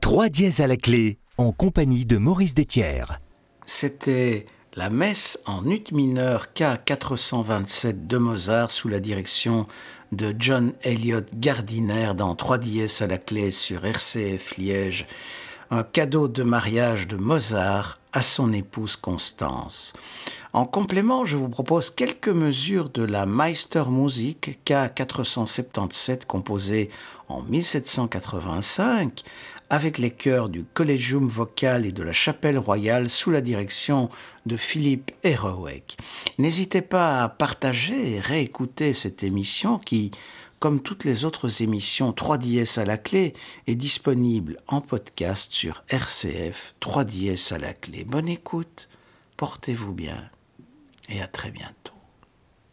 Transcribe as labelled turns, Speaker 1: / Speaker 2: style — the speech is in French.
Speaker 1: 3 dièses à la clé, en compagnie de Maurice Détière.
Speaker 2: C'était la messe en ut mineur K427 de Mozart sous la direction de John Elliott Gardiner dans 3 dièses à la clé sur RCF Liège. Un cadeau de mariage de Mozart à son épouse Constance. En complément, je vous propose quelques mesures de la Meistermusik K477 composée en 1785 avec les chœurs du Collegium Vocal et de la Chapelle Royale sous la direction de Philippe Héroek. N'hésitez pas à partager et réécouter cette émission qui, comme toutes les autres émissions 3 dièses à la clé, est disponible en podcast sur RCF 3 dièses à la clé. Bonne écoute, portez-vous bien et à très bientôt.